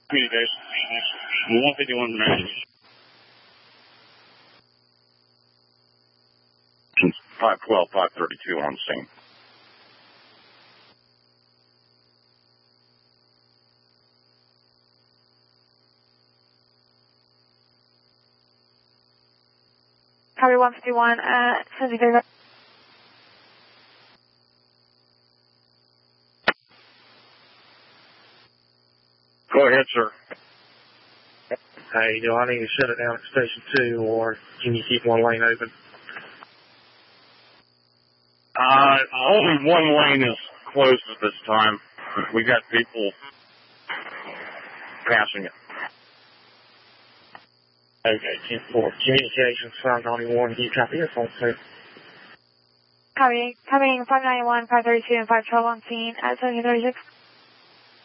Communication. 151 Main. 512, 532 on scene. Copy 151, Cincy 35. Go ahead, sir. Hey, do I need to shut it down at Station 2, or can you keep one lane open? Only one lane is closed at this time. We got people passing it. Okay, 10-4. Communications 591, do you copy your phone, sir? Copying 591, 532, and 512 on scene at 1736.